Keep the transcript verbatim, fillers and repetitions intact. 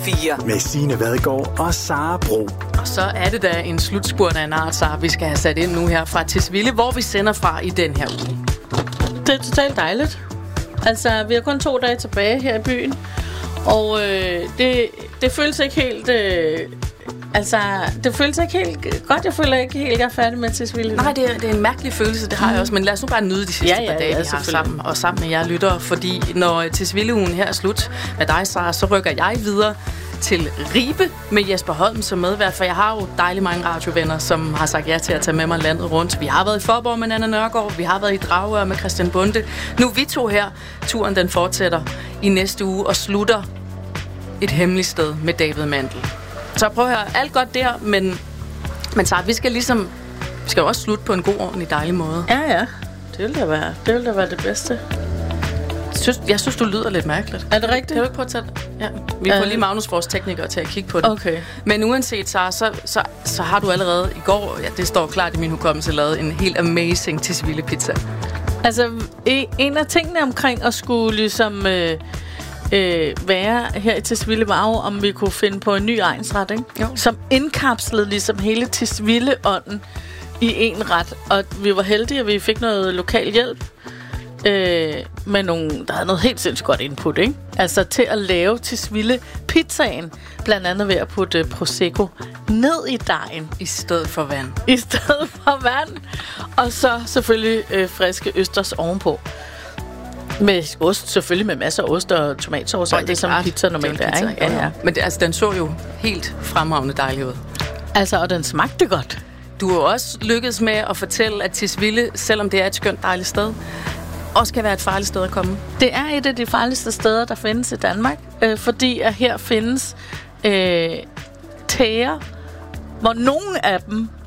fire med Signe Vadgaard og Sara Bro. Og så er det da en slutspurt af en art, Sara, vi skal have sat ind nu her fra Tisvilde, hvor vi sender fra i den her uge. Det er totalt dejligt. Altså, vi har kun to dage tilbage her i byen, og øh, det, det føles ikke helt... Øh, altså, det føles ikke helt godt. Jeg føler ikke helt, jeg er færdig med Tisvilde. Nej, det er, det er en mærkelig følelse, det har mm. jeg også. Men lad os nu bare nyde de sidste ja, ja, par dage, ja, vi har sammen, og sammen med jer lyttere. Fordi når Tisvilde-ugen her er slut med dig, Sara, så rykker jeg videre til Ribe med Jesper Holm som medvært, for jeg har jo dejligt mange radiovenner, som har sagt ja til at tage med mig landet rundt. Vi har været i Faaborg med Nanna Nørgaard, vi har været i Dragør med Christian Bonde. Nu er vi to her. Turen den fortsætter i næste uge og slutter et hemmeligt sted med David Mandel. Så prøv at høre, alt godt der, men, men så vi skal ligesom, vi skal jo også slutte på en god, ordentlig, dejlig måde. Ja, ja. Det vil da være det, vil da være det bedste. Synes, jeg synes, du lyder lidt mærkeligt. Er det rigtigt? Kan du ikke prøve at tage det? Ja. Vi får lige Magnus, vores tekniker, til at kigge på det. Okay. Men uanset, så, så, så, så har du allerede i går, ja, det står klart i min hukommelse, lavet en helt amazing Tisvilde pizza. Altså, en af tingene omkring at skulle ligesom øh, øh, være her i Tisvilde var jo, om vi kunne finde på en ny egnsret, ikke? Jo. Som indkapslede ligesom hele Tisvilde-ånden i en ret. Og vi var heldige, at vi fik noget lokal hjælp. Øh, med nogle, der havde noget helt sindssygt godt input, ikke? Altså til at lave Tisvilde pizzaen, blandt andet ved at putte Prosecco ned i dejen. I stedet for vand. I stedet for vand. Og så selvfølgelig øh, friske østers ovenpå. Med ost, selvfølgelig med masser af ost og tomatsauce, og det er som pizza normalt er, ikke? Ja, ja. Men det, altså, den så jo helt fremragende dejlig ud. Altså, og den smagte godt. Du har også lykkedes med at fortælle, at Tisvilde, selvom det er et skønt dejligt sted, også kan være et farligt sted at komme. Det er et af de farligste steder, der findes i Danmark, øh, fordi at her findes øh, tæger, hvor nogle af dem